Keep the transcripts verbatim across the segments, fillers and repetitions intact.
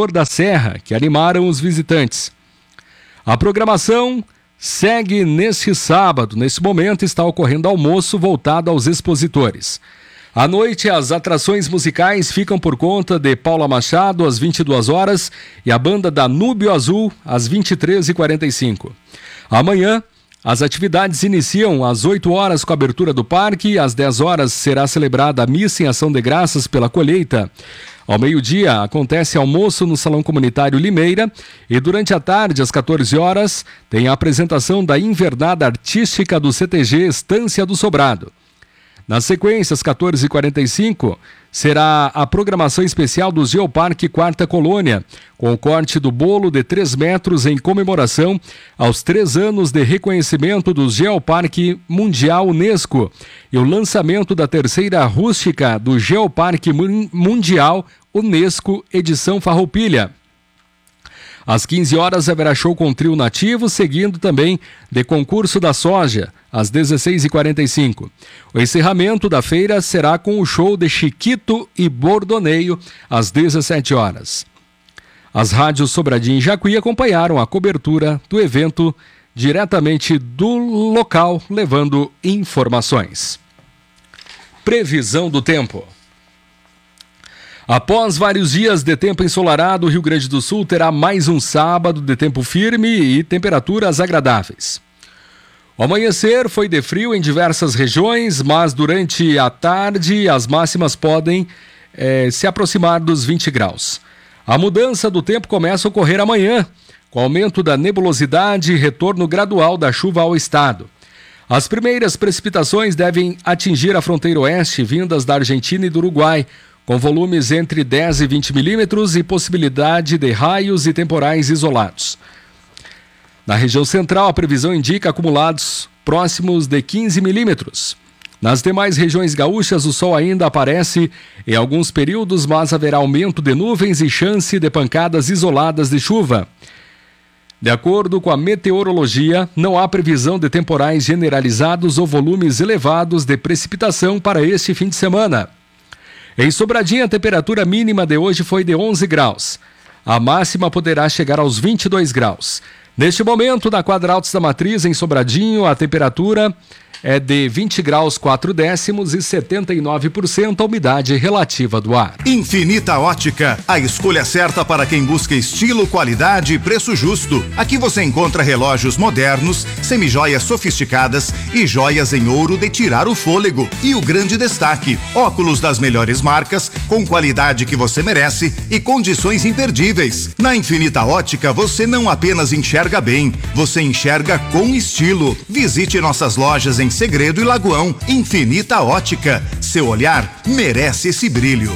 Senhor da Serra, que animaram os visitantes. A programação segue neste sábado. Nesse momento está ocorrendo almoço voltado aos expositores. À noite, as atrações musicais ficam por conta de Paula Machado às vinte e duas horas e a banda Danúbio Azul às vinte e três e quarenta e cinco. Amanhã, as atividades iniciam às oito horas com a abertura do parque, às dez horas será celebrada a missa em ação de graças pela colheita. Ao meio-dia acontece almoço no Salão Comunitário Limeira e durante a tarde, às quatorze horas, tem a apresentação da invernada artística do C T G Estância do Sobrado. Na sequência, às quatorze e quarenta e cinco, será a programação especial do Geoparque Quarta Colônia, com o corte do bolo de três metros em comemoração aos três anos de reconhecimento do Geoparque Mundial Unesco e o lançamento da terceira rústica do Geoparque Mundial Unesco edição Farroupilha. Às quinze horas haverá show com trio nativo, seguindo também de concurso da soja, às dezesseis e quarenta e cinco. O encerramento da feira será com o show de Chiquito e Bordoneio, às dezessete horas. As rádios Sobradinho e Jacuí acompanharam a cobertura do evento diretamente do local, levando informações. Previsão do tempo. Após vários dias de tempo ensolarado, o Rio Grande do Sul terá mais um sábado de tempo firme e temperaturas agradáveis. O amanhecer foi de frio em diversas regiões, mas durante a tarde as máximas podem eh, se aproximar dos vinte graus. A mudança do tempo começa a ocorrer amanhã, com aumento da nebulosidade e retorno gradual da chuva ao estado. As primeiras precipitações devem atingir a fronteira oeste, vindas da Argentina e do Uruguai, com volumes entre dez e vinte milímetros e possibilidade de raios e temporais isolados. Na região central, a previsão indica acumulados próximos de quinze milímetros. Nas demais regiões gaúchas, o sol ainda aparece em alguns períodos, mas haverá aumento de nuvens e chance de pancadas isoladas de chuva. De acordo com a meteorologia, não há previsão de temporais generalizados ou volumes elevados de precipitação para este fim de semana. Em Sobradinho, a temperatura mínima de hoje foi de onze graus. A máxima poderá chegar aos vinte e dois graus. Neste momento, na Quadra Altos da Matriz, em Sobradinho, a temperatura é de vinte graus quatro décimos e setenta e nove por cento a umidade relativa do ar. Infinita Ótica, a escolha certa para quem busca estilo, qualidade e preço justo. Aqui você encontra relógios modernos, semijoias sofisticadas e joias em ouro de tirar o fôlego. E o grande destaque, óculos das melhores marcas, com qualidade que você merece e condições imperdíveis. Na Infinita Ótica, você não apenas enxerga bem, você enxerga com estilo. Visite nossas lojas em Segredo e Lagoão. Infinita Ótica, seu olhar merece esse brilho.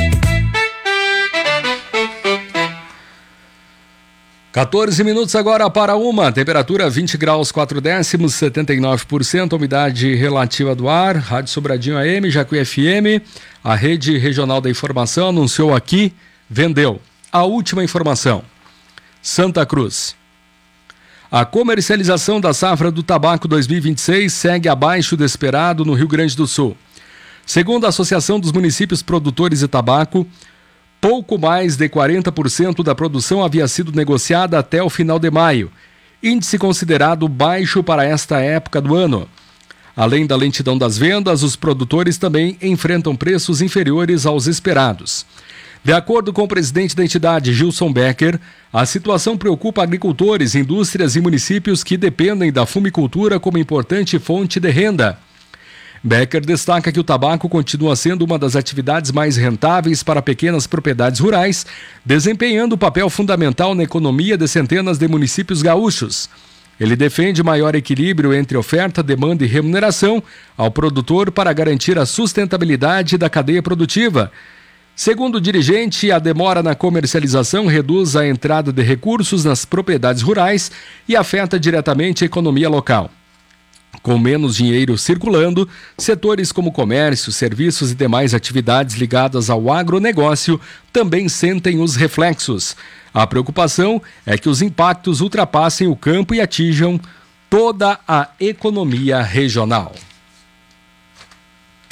quatorze minutos agora para uma, temperatura vinte graus quatro décimos, setenta e nove por cento, umidade relativa do ar. Rádio Sobradinho A M, Jacuí F M, a Rede Regional da Informação anunciou aqui, vendeu. A última informação, Santa Cruz. A comercialização da safra do tabaco dois mil e vinte e seis segue abaixo do esperado no Rio Grande do Sul. Segundo a Associação dos Municípios Produtores de Tabaco, pouco mais de quarenta por cento da produção havia sido negociada até o final de maio, índice considerado baixo para esta época do ano. Além da lentidão das vendas, os produtores também enfrentam preços inferiores aos esperados. De acordo com o presidente da entidade, Gilson Becker, a situação preocupa agricultores, indústrias e municípios que dependem da fumicultura como importante fonte de renda. Becker destaca que o tabaco continua sendo uma das atividades mais rentáveis para pequenas propriedades rurais, desempenhando papel fundamental na economia de centenas de municípios gaúchos. Ele defende maior equilíbrio entre oferta, demanda e remuneração ao produtor para garantir a sustentabilidade da cadeia produtiva. Segundo o dirigente, a demora na comercialização reduz a entrada de recursos nas propriedades rurais e afeta diretamente a economia local. Com menos dinheiro circulando, setores como comércio, serviços e demais atividades ligadas ao agronegócio também sentem os reflexos. A preocupação é que os impactos ultrapassem o campo e atinjam toda a economia regional.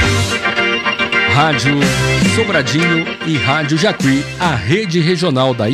Rádio Sobradinho e Rádio Jacuí, a rede regional da